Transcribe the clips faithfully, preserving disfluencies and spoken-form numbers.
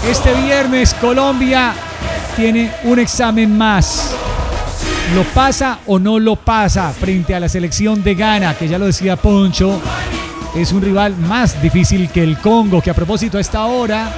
Este viernes Colombia tiene un examen más. ¿Lo pasa o no lo pasa frente a la selección de Ghana? Que ya lo decía Poncho, es un rival más difícil que el Congo, que a propósito a esta hora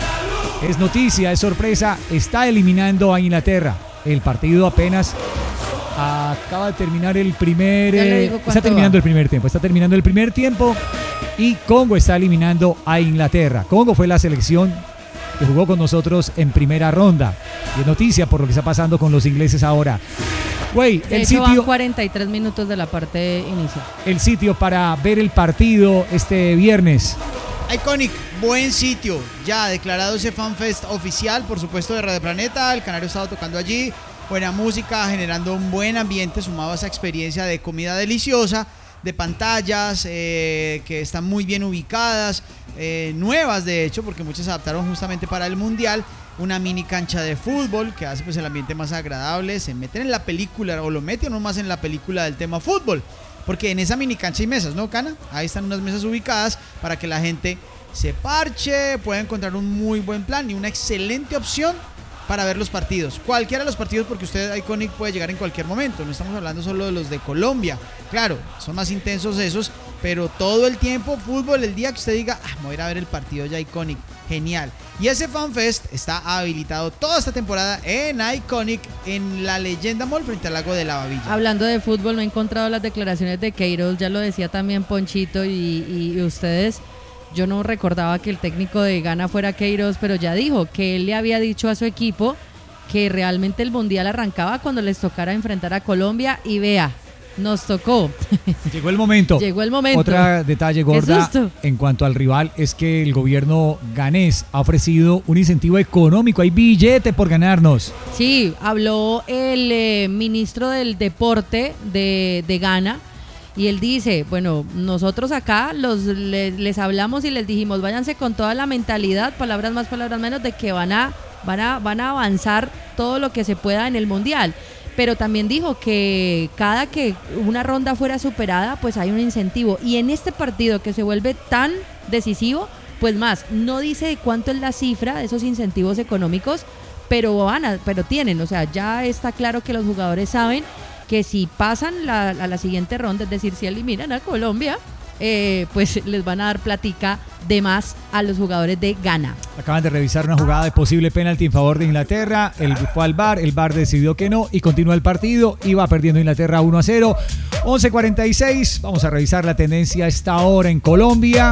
es noticia, es sorpresa, está eliminando a Inglaterra. El partido apenas acaba de terminar el primer... Eh, está terminando va. el primer tiempo, está terminando el primer tiempo y Congo está eliminando a Inglaterra. Congo fue la selección que jugó con nosotros en primera ronda. Y es noticia por lo que está pasando con los ingleses ahora. Güey, el hecho, sitio... van cuarenta y tres minutos de la parte inicial. El sitio para ver el partido este viernes. Iconic, buen sitio. Ya declarado ese FanFest oficial, por supuesto, de Radio Planeta. El Canario estaba tocando allí. Buena música, generando un buen ambiente, sumado a esa experiencia de comida deliciosa, de pantallas eh, que están muy bien ubicadas, eh, nuevas de hecho, porque muchas se adaptaron justamente para el Mundial. Una mini cancha de fútbol que hace pues el ambiente más agradable. Se meten en la película, o lo meten uno más en la película del tema fútbol, porque en esa mini cancha hay mesas, ¿no, Cana? Ahí están unas mesas ubicadas para que la gente se parche, pueda encontrar un muy buen plan y una excelente opción para ver los partidos, cualquiera de los partidos, porque usted, Iconic, puede llegar en cualquier momento. No estamos hablando solo de los de Colombia, claro, son más intensos esos, pero todo el tiempo fútbol, el día que usted diga, ah, me voy a ir a ver el partido ya, Iconic, genial. Y ese FanFest está habilitado toda esta temporada en Iconic, en la Leyenda Mall, frente al lago de la Babilla. Hablando de fútbol, no he encontrado las declaraciones de Queiroz, ya lo decía también Ponchito y, y, y ustedes. Yo no recordaba que el técnico de Ghana fuera Queiroz, pero ya dijo que él le había dicho a su equipo que realmente el Mundial arrancaba cuando les tocara enfrentar a Colombia y vea, nos tocó. Llegó el momento. Llegó el momento. Otra detalle gorda en cuanto al rival es que el gobierno ganés ha ofrecido un incentivo económico, hay billete por ganarnos. Sí, habló el eh, ministro del deporte de, de Ghana. Y él dice, bueno, nosotros acá los, les, les hablamos y les dijimos, váyanse con toda la mentalidad, palabras más, palabras menos, de que van a, van a, van a avanzar todo lo que se pueda en el Mundial. Pero también dijo que cada que una ronda fuera superada, pues hay un incentivo. Y en este partido que se vuelve tan decisivo, pues más, no dice de cuánto es la cifra de esos incentivos económicos, pero van a, pero tienen, o sea, ya está claro que los jugadores saben que si pasan la, a la siguiente ronda, es decir, si eliminan a Colombia, eh, pues les van a dar platica de más a los jugadores de Ghana. Acaban de revisar una jugada de posible penalti en favor de Inglaterra, el fue al V A R, el V A R decidió que no y continúa el partido, iba perdiendo Inglaterra uno a cero, once cuarenta y seis, vamos a revisar la tendencia a esta hora en Colombia.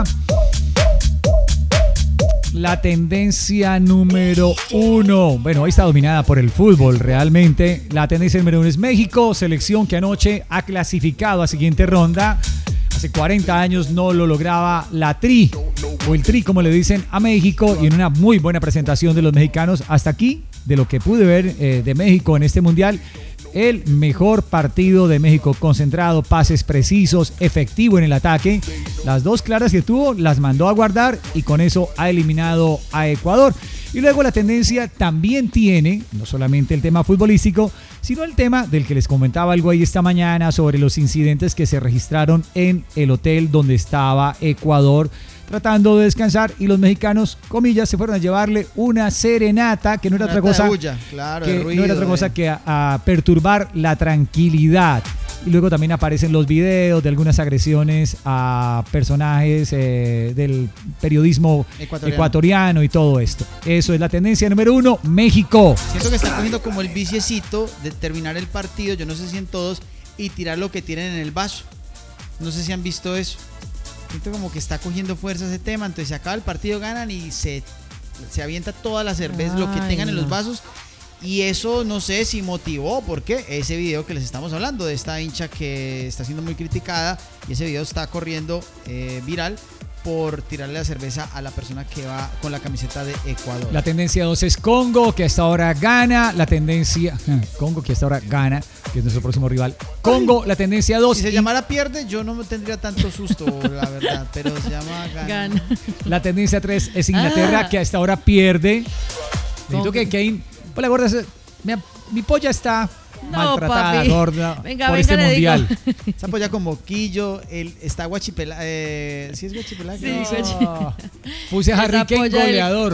La tendencia número uno, bueno, hoy está dominada por el fútbol realmente. La tendencia número uno es México, selección que anoche ha clasificado a siguiente ronda. Hace cuarenta años no lo lograba la Tri, o el Tri como le dicen a México, y en una muy buena presentación de los mexicanos. Hasta aquí, de lo que pude ver eh, de México en este mundial, el mejor partido de México, concentrado, pases precisos, efectivo en el ataque. Las dos claras que tuvo las mandó a guardar y con eso ha eliminado a Ecuador. Y luego la tendencia también tiene, no solamente el tema futbolístico, sino el tema del que les comentaba algo ahí esta mañana sobre los incidentes que se registraron en el hotel donde estaba Ecuador tratando de descansar, y los mexicanos, comillas, se fueron a llevarle una serenata que no era otra cosa, bulla, claro, que ruido, no era otra cosa eh. que a, a perturbar la tranquilidad. Y luego también aparecen los videos de algunas agresiones a personajes eh, del periodismo ecuatoriano. ecuatoriano y todo esto. Eso es la tendencia número uno, México. Siento que está cogiendo como el viciecito de terminar el partido, yo no sé si en todos, y tirar lo que tienen en el vaso. No sé si han visto eso. Siento como que está cogiendo fuerza ese tema, entonces se acaba el partido, ganan y se, se avienta toda la cerveza, Ay, lo que tengan no. en los vasos. Y eso no sé si motivó, porque ese video que les estamos hablando de esta hincha que está siendo muy criticada, y ese video está corriendo eh, viral por tirarle la cerveza a la persona que va con la camiseta de Ecuador. La tendencia dos es Congo, que hasta ahora gana. La tendencia... Congo, que hasta ahora gana, que es nuestro próximo rival. Congo, la tendencia dos. Si se y... llamara pierde, yo no tendría tanto susto, la verdad, pero se llama gana. gana. La tendencia tres es Inglaterra, ah. que hasta ahora pierde. Necesito que Kane... Hola, gorda, mi, mi polla está... No, maltratada, papi. Gorda, venga, por venga, este mundial. Esa polla con moquillo, el, está guachipelada. Eh, ¿Sí es guachipelada? Sí, no. guachipelada. Puse a Harry Kane goleador.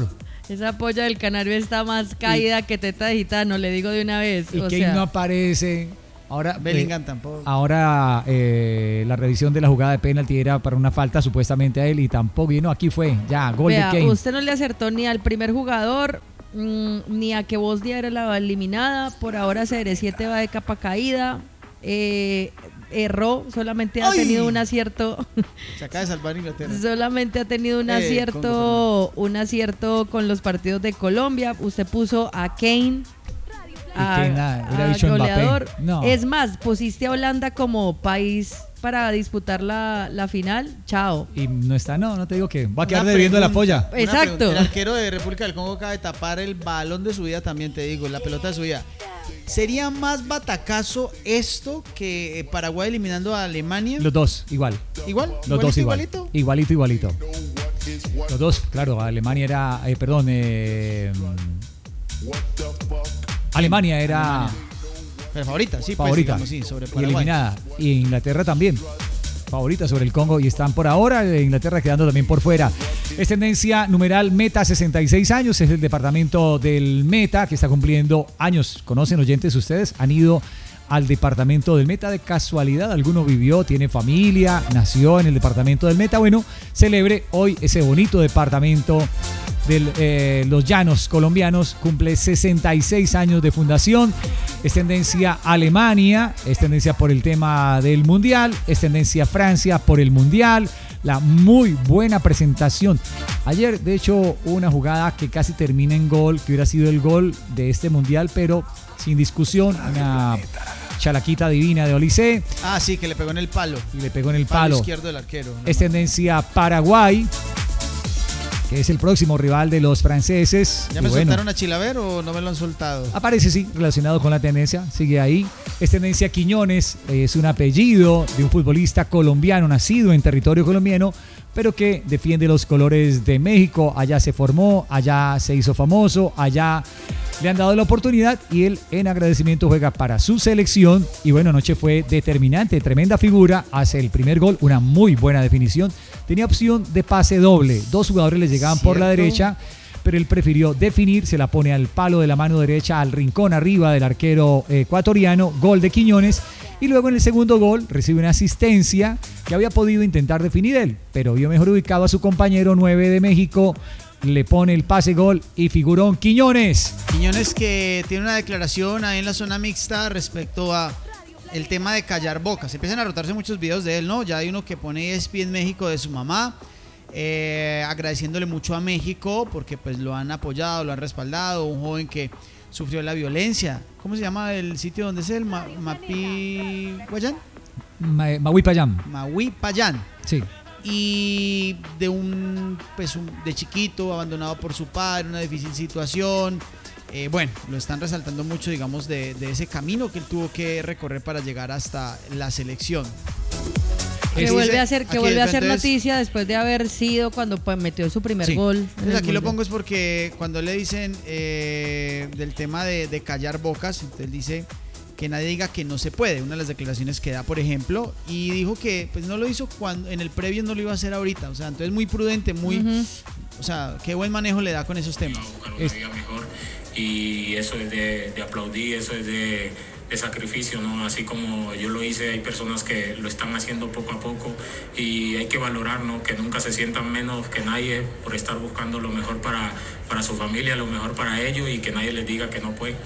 Esa polla del Canario está más caída y, que teta de gitano, le digo de una vez. Y o Kane sea. no aparece. Ahora, Bellingham eh, tampoco. Ahora eh, la revisión de la jugada de penalti era para una falta supuestamente a él y tampoco. Y no, aquí fue ya, gol Vea, de Kane. Usted no le acertó ni al primer jugador, mmm, ni a que vos diera la eliminada. Por ahora C R siete va de capa caída. Eh, erró, solamente ha ¡Ay! tenido un acierto. Se acaba de salvar Inglaterra. Solamente ha tenido un Eh, acierto, un acierto con los partidos de Colombia. Usted puso a Kane. A, que nada, hubiera a dicho goleador. Mbappé. No. Es más, pusiste a Holanda como país para disputar la, la final. Chao. Y no está, no, no te digo que va a quedar Una debiendo la pregunta, polla. una Exacto. pregunta. El arquero de República del Congo acaba de tapar el balón de su vida, también te digo, la pelota de su vida. ¿Sería más batacazo esto que eh, Paraguay eliminando a Alemania? Los dos, igual. ¿Igual? Los dos igual. Igualito. Igualito, igualito. Los dos, claro, Alemania era, eh, perdón, eh, Alemania era Pero favorita, sí, pues, favorita digamos, sí, sobre y Paraguay. eliminada. Y Inglaterra también. Favorita sobre el Congo y están por ahora, eh, Inglaterra quedando también por fuera. Es tendencia numeral Meta, sesenta y seis años, es el departamento del Meta que está cumpliendo años. ¿Conocen, oyentes, ustedes? ¿Han ido al departamento del Meta de casualidad? ¿Alguno vivió, tiene familia, nació en el departamento del Meta? Bueno, celebre hoy ese bonito departamento de eh, los llanos colombianos, cumple sesenta y seis años de fundación. Es tendencia Alemania, es tendencia por el tema del Mundial, es tendencia Francia por el Mundial, la muy buena presentación. Ayer, de hecho, hubo una jugada que casi termina en gol, que hubiera sido el gol de este Mundial, pero sin discusión, una chalaquita divina de Olise. Ah, sí, que le pegó en el palo. Y le pegó en el palo. palo. izquierdo del arquero. Es tendencia Paraguay, que es el próximo rival de los franceses. ¿Ya y me bueno, soltaron a Chilaver o no me lo han soltado? aparece, sí, relacionado con la tendencia, sigue ahí. Es tendencia Quiñones, es un apellido de un futbolista colombiano nacido en territorio colombiano, pero que defiende los colores de México. Allá se formó, allá se hizo famoso, allá le han dado la oportunidad y él en agradecimiento juega para su selección. Y bueno, anoche fue determinante, tremenda figura, hace el primer gol, una muy buena definición. Tenía opción de pase doble, dos jugadores le llegaban por la derecha, pero él prefirió definir, se la pone al palo de la mano derecha, al rincón arriba del arquero ecuatoriano, gol de Quiñones. Y luego en el segundo gol recibe una asistencia que había podido intentar definir él, pero vio mejor ubicado a su compañero nueve de México, le pone el pase gol y figurón Quiñones. Quiñones que tiene una declaración ahí en la zona mixta respecto a el tema de callar bocas. Empiezan a rotarse muchos videos de él, ¿no? Ya hay uno que pone E S P N México de su mamá, eh, agradeciéndole mucho a México porque pues lo han apoyado, lo han respaldado, un joven que sufrió la violencia. ¿Cómo se llama el sitio donde es él? Ma- Mapi... ¿Guayán? Ma- Maui Payam. Maui Payán. Sí. Y de un, pues un, de chiquito, abandonado por su padre, una difícil situación. Eh, bueno, lo están resaltando mucho, digamos, de, de ese camino que él tuvo que recorrer para llegar hasta la selección. Que Aquí vuelve dice- a ser, que aquí vuelve a entonces- ser noticia después de haber sido cuando pues, metió su primer Sí. gol. en Entonces el aquí lo Mundial. pongo es porque cuando le dicen eh, del tema de, de callar bocas, entonces él dice que nadie diga que no se puede, una de las declaraciones que da, por ejemplo, y dijo que pues no lo hizo cuando en el previo, no lo iba a hacer ahorita, o sea, entonces muy prudente, muy, Ujú. o sea, qué buen manejo le da con esos temas. Buscar una vida mejor y eso es de, de aplaudir, eso es de, de sacrificio, ¿no? Así como yo lo hice, hay personas que lo están haciendo poco a poco y hay que valorar, ¿no? Que nunca se sientan menos que nadie por estar buscando lo mejor para, para su familia, lo mejor para ellos y que nadie les diga que no puede.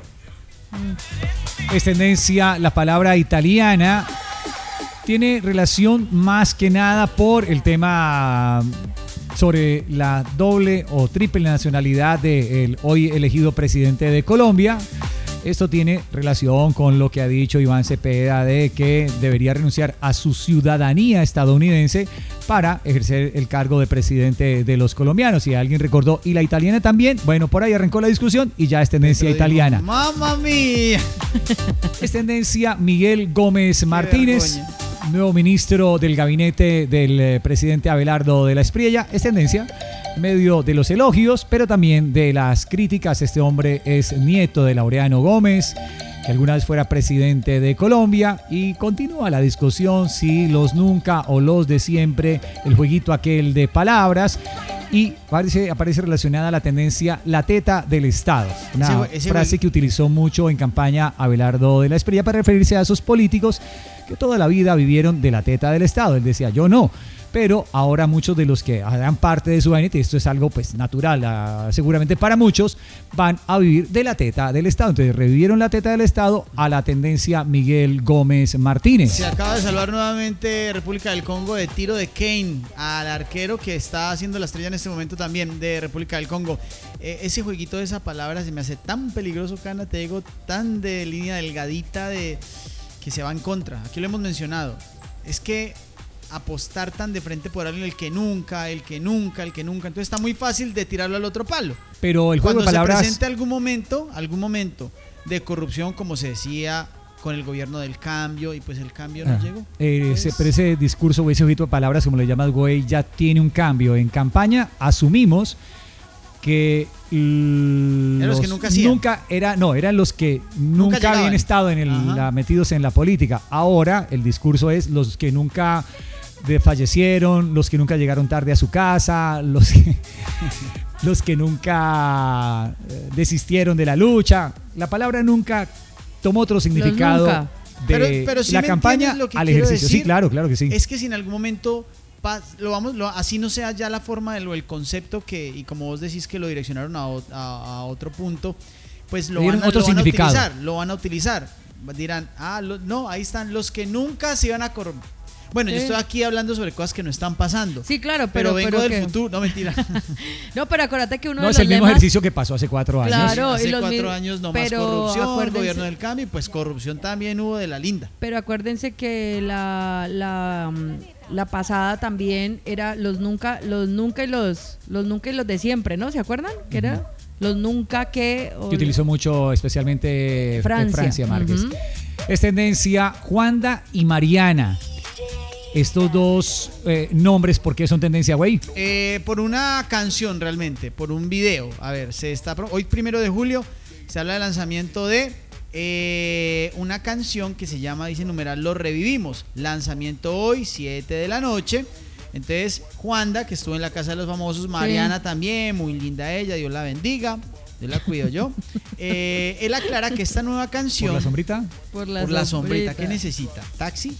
Es tendencia la palabra italiana. Tiene relación más que nada por el tema sobre la doble o triple nacionalidad del hoy elegido presidente de Colombia. Esto tiene relación con lo que ha dicho Iván Cepeda de que debería renunciar a su ciudadanía estadounidense para ejercer el cargo de presidente de los colombianos. Y alguien recordó, ¿y la italiana también? Bueno, por ahí arrancó la discusión y ya es tendencia Pero digo, italiana. ¡Mamma mía! Es tendencia Miguel Gómez Martínez, vergüenza. nuevo ministro del gabinete del eh, presidente Abelardo de la Espriella. Es tendencia en medio de los elogios, pero también de las críticas. Este hombre es nieto de Laureano Gómez, que alguna vez fuera presidente de Colombia, y continúa la discusión si los nunca o los de siempre, el jueguito aquel de palabras. y aparece, aparece relacionada a la tendencia la teta del Estado. Una ese, ese frase que utilizó mucho en campaña Abelardo de la Espriella para referirse a esos políticos que toda la vida vivieron de la teta del Estado. Él decía, yo no. Pero ahora muchos de los que harán parte de su gabinete, esto es algo pues natural, uh, seguramente para muchos, van a vivir de la teta del Estado. Entonces revivieron la teta del Estado a la tendencia Miguel Gómez Martínez. Se acaba de salvar nuevamente República del Congo de tiro de Kane al arquero que está haciendo la estrella en este momento también de República del Congo. Eh, ese jueguito de esa palabra se me hace tan peligroso, Cana, te digo, tan de línea delgadita de que se va en contra. Aquí lo hemos mencionado. Es que apostar tan de frente por alguien, el que nunca, el que nunca, el que nunca. Entonces está muy fácil de tirarlo al otro palo. Pero el juego Cuando de palabras... se presente algún momento, algún momento de corrupción, como se decía con el gobierno del cambio, y pues el cambio no ah, llegó. Eh, pues... ese, pero ese discurso o ese ojito de palabras, como le llamas, güey, ya tiene un cambio. En campaña asumimos que los, eran los que nunca hacían. Nunca era, no, eran los que nunca, nunca habían estado en el, la, metidos en la política. Ahora el discurso es los que nunca de fallecieron, los que nunca llegaron tarde a su casa, los que, los que nunca desistieron de la lucha. La palabra nunca tomó otro significado de pero, pero sí la campaña lo que al ejercicio. Decir, sí, claro, claro que sí. Es que si en algún momento lo vamos, lo, así no sea ya la forma del el concepto que, y como vos decís que lo direccionaron a, a, a otro punto, pues lo van, a, otro lo van a significado. utilizar, lo van a utilizar. Dirán, ah, lo, no, ahí están los que nunca se iban a corromper. Bueno, sí. Yo estoy aquí hablando sobre cosas que no están pasando. Sí, claro, pero, pero vengo pero del que... futuro. No, mentira. No, pero acuérdate que uno no de es los el mismo lemas... ejercicio que pasó hace cuatro años. Claro, hace y los cuatro mil... años no pero más corrupción, acuérdense... gobierno del cambio, y pues corrupción también hubo de la linda. Pero acuérdense que la, la, la pasada también era los nunca, los nunca y los, los nunca y los de siempre, ¿no? ¿Se acuerdan? Que era... Uh-huh. Los nunca que... O... Que utilizó mucho especialmente Francia, Francia Márquez. Uh-huh. Es tendencia Juanda y Mariana. Estos dos eh, nombres, ¿por qué son tendencia, güey? Eh, por una canción realmente, por un video. A ver, se está hoy primero de julio se habla del lanzamiento de eh, una canción que se llama, dice numeral, Lo Revivimos. Lanzamiento hoy, siete de la noche. Entonces, Juanda, que estuvo en la Casa de los Famosos, Mariana sí. También, muy linda ella, Dios la bendiga. Yo la cuido yo. Eh, él aclara que esta nueva canción... ¿Por la sombrita? Por la, por la sombrita. sombrita. ¿Qué necesita? ¿Taxi?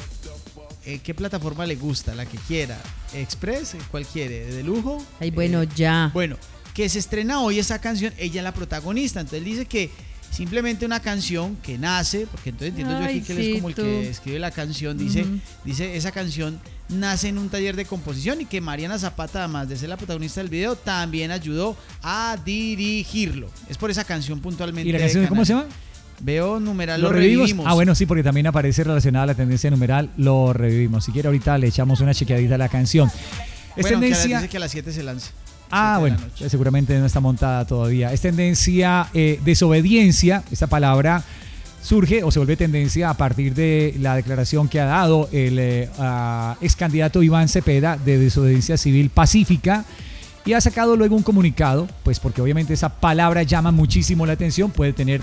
Eh, ¿Qué plataforma le gusta? La que quiera. ¿Express? ¿Cuál quiere? ¿De lujo? Ay, bueno, eh, ya. Bueno, que se estrena hoy esa canción, ella es la protagonista. Entonces él dice que simplemente una canción que nace, porque entonces entiendo Ay, yo aquí que sí, él es como el tú. que escribe la canción, dice, uh-huh. dice esa canción nace en un taller de composición y que Mariana Zapata, además de ser la protagonista del video, también ayudó a dirigirlo. Es por esa canción puntualmente. ¿Y la canción cómo se llama? Veo numeral ¿Lo, lo revivimos? revivimos. Ah, bueno, sí, porque también aparece relacionada a la tendencia numeral, lo revivimos. Si quiere ahorita le echamos una chequeadita a la canción. Es bueno, tendencia... que dice que a las siete se lanza. Ah, bueno, seguramente no está montada todavía. Es tendencia eh, desobediencia, esta palabra surge o se vuelve tendencia a partir de la declaración que ha dado el eh, uh, ex candidato Iván Cepeda de desobediencia civil pacífica y ha sacado luego un comunicado, pues porque obviamente esa palabra llama muchísimo la atención, puede tener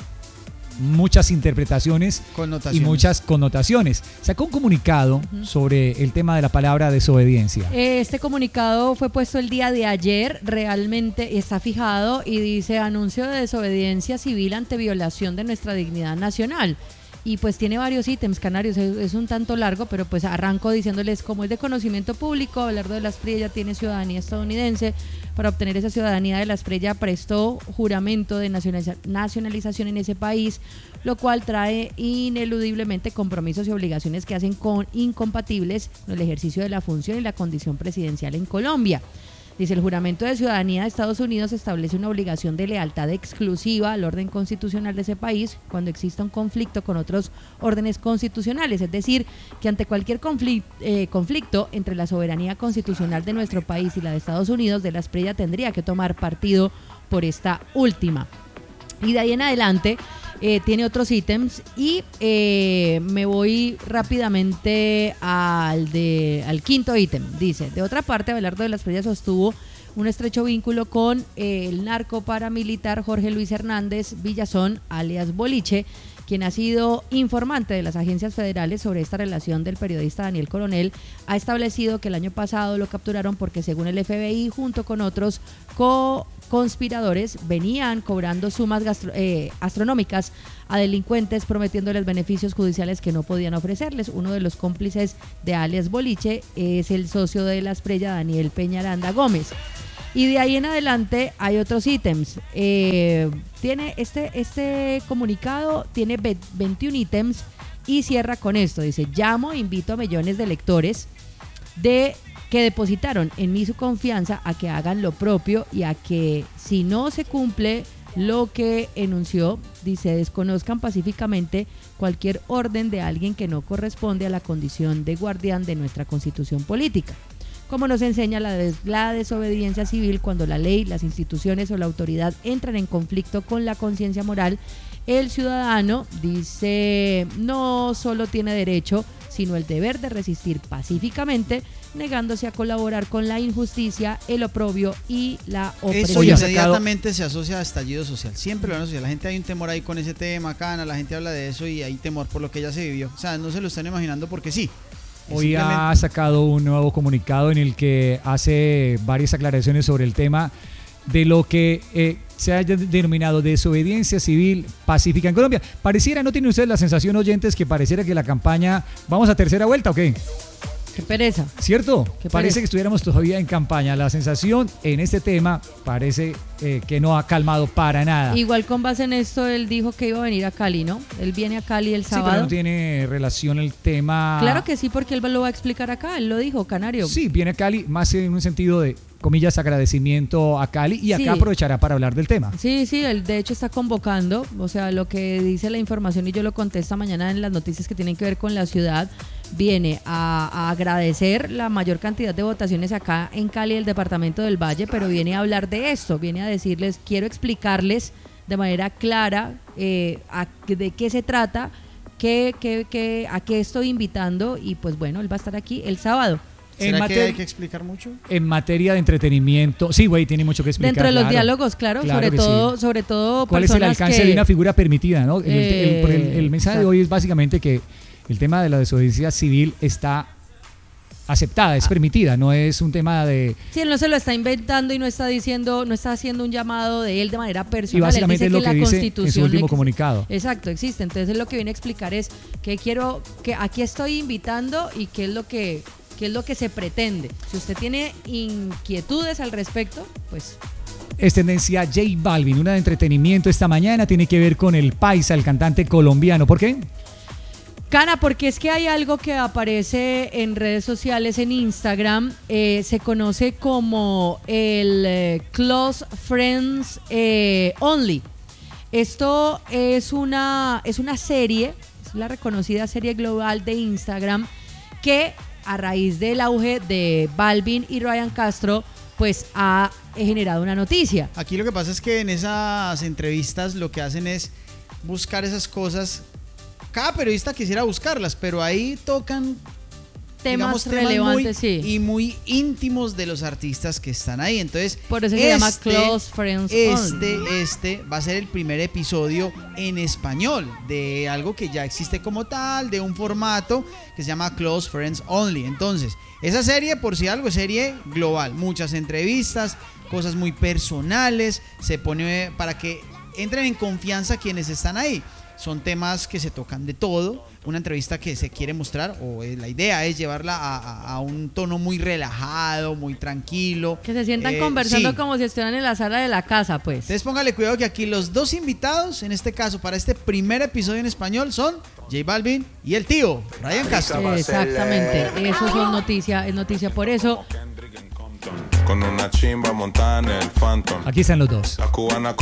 muchas interpretaciones y muchas connotaciones. Sacó un comunicado uh-huh. sobre el tema de la palabra desobediencia. Este comunicado fue puesto el día de ayer, realmente está fijado y dice anuncio de desobediencia civil ante violación de nuestra dignidad nacional. Y pues tiene varios ítems, Canarios, es, es un tanto largo, pero pues arranco diciéndoles como es de conocimiento público, Abelardo de la Espriella tiene ciudadanía estadounidense. Para obtener esa ciudadanía, de la Espriella prestó juramento de nacionaliza- nacionalización en ese país, lo cual trae ineludiblemente compromisos y obligaciones que hacen con incompatibles con el ejercicio de la función y la condición presidencial en Colombia. Dice, el juramento de ciudadanía de Estados Unidos establece una obligación de lealtad exclusiva al orden constitucional de ese país cuando exista un conflicto con otros órdenes constitucionales. Es decir, que ante cualquier conflicto, eh, conflicto entre la soberanía constitucional de nuestro país y la de Estados Unidos, de la Espriella tendría que tomar partido por esta última. Y de ahí en adelante eh, tiene otros ítems y eh, me voy rápidamente al, de, al quinto ítem. Dice, de otra parte, Abelardo de la Espriella sostuvo un estrecho vínculo con eh, el narco paramilitar Jorge Luis Hernández Villazón, alias Boliche, quien ha sido informante de las agencias federales sobre esta relación del periodista Daniel Coronel, ha establecido que el año pasado lo capturaron porque, según el F B I, junto con otros co conspiradores, venían cobrando sumas gastro, eh, astronómicas a delincuentes, prometiéndoles beneficios judiciales que no podían ofrecerles. Uno de los cómplices de alias Boliche es el socio de la Esprella, Daniel Peñaranda Gómez. Y de ahí en adelante hay otros ítems. Eh, tiene este, este comunicado tiene veintiún ítems y cierra con esto. Dice: llamo e invito a millones de lectores de que depositaron en mí su confianza a que hagan lo propio y a que, si no se cumple lo que enunció, dice, desconozcan pacíficamente cualquier orden de alguien que no corresponde a la condición de guardián de nuestra constitución política. Como nos enseña la, des la desobediencia civil, cuando la ley, las instituciones o la autoridad entran en conflicto con la conciencia moral, el ciudadano, dice, no solo tiene derecho, sino el deber de resistir pacíficamente, negándose a colaborar con la injusticia, el oprobio y la opresión. Eso inmediatamente se asocia a estallido social, siempre lo van a asociar. La gente, hay un temor ahí con ese tema, Cana, la gente habla de eso y hay temor por lo que ya se vivió. O sea, no se lo están imaginando porque sí. Hoy ha sacado un nuevo comunicado en el que hace varias aclaraciones sobre el tema de lo que eh, se ha denominado desobediencia civil pacífica en Colombia. Pareciera, ¿no tienen ustedes la sensación, oyentes, que pareciera que la campaña, vamos a tercera vuelta o qué? Qué pereza. ¿Cierto? Qué parece pereza. que estuviéramos todavía en campaña. La sensación en este tema parece eh, que no ha calmado para nada. Igual con base en esto, él dijo que iba a venir a Cali, ¿no? Él viene a Cali el sábado. Sí, pero no tiene relación el tema. Claro que sí, porque él lo va a explicar acá. Él lo dijo, Canario. Sí, viene a Cali más en un sentido de, comillas, agradecimiento a Cali y acá sí. aprovechará para hablar del tema. Sí, sí, él de hecho está convocando, o sea, lo que dice la información, y yo lo conté esta mañana en las noticias que tienen que ver con la ciudad, viene a, a agradecer la mayor cantidad de votaciones acá en Cali, el departamento del Valle, pero viene a hablar de esto, viene a decirles, quiero explicarles de manera clara eh, a, de qué se trata, qué, qué, qué, a qué estoy invitando, y pues bueno, él va a estar aquí el sábado. ¿Será en que hay que explicar mucho? En materia de entretenimiento, sí, güey, tiene mucho que explicar. Dentro de los claro. diálogos, claro, Claro sobre que todo, sí. sobre todo ¿Cuál es el alcance que, de una figura permitida, no? El, Eh, el, el, el, el mensaje exacto. de hoy es básicamente que el tema de la desobediencia civil está aceptada, es permitida, no es un tema de... Sí, él no se lo está inventando y no está diciendo, no está haciendo un llamado de él de manera personal. Y básicamente él dice es lo que, la dice Constitución en su último ex- comunicado. Exacto, existe. Entonces él lo que viene a explicar es que quiero, que aquí estoy invitando y qué es lo que, qué es lo que se pretende. Si usted tiene inquietudes al respecto, pues... Es tendencia J Balvin, una de entretenimiento esta mañana, tiene que ver con el Paisa, el cantante colombiano. ¿Por qué? Cana, porque es que hay algo que aparece en redes sociales, en Instagram, eh, se conoce como el eh, Close Friends eh, Only. Esto es una, es una serie, es la reconocida serie global de Instagram que, a raíz del auge de Balvin y Ryan Castro, pues ha generado una noticia. Aquí lo que pasa es que en esas entrevistas lo que hacen es buscar esas cosas. Cada periodista quisiera buscarlas, pero ahí tocan Temas digamos, relevantes, muy, sí. y muy íntimos de los artistas que están ahí. Entonces, por eso se llama Close Friends este, Only. este va a ser el primer episodio en español de algo que ya existe como tal, de un formato que se llama Close Friends Only. Entonces, esa serie, por si algo, es serie global. Muchas entrevistas, cosas muy personales, se pone para que entren en confianza quienes están ahí. Son temas que se tocan de todo. Una entrevista que se quiere mostrar, o la idea es llevarla a, a, a un tono muy relajado, muy tranquilo. Que se sientan eh, conversando sí. como si estuvieran en la sala de la casa, pues. Entonces póngale cuidado que aquí los dos invitados, en este caso para este primer episodio en español, son J Balvin y el tío, Ryan Castro. Exactamente, eso son noticia, es noticia por eso. Con una chimba montada en el Phantom. Aquí están los dos. La cubana